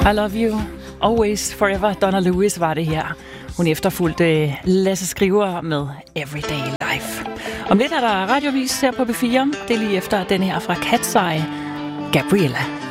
I love you, always, forever. Donna Lewis var det her. Hun efterfulgte Lasse Skriver med Everyday Life. Om lidt er der radiovis her på B4. Det er lige efter den her fra Cat's Eye, Gabriella.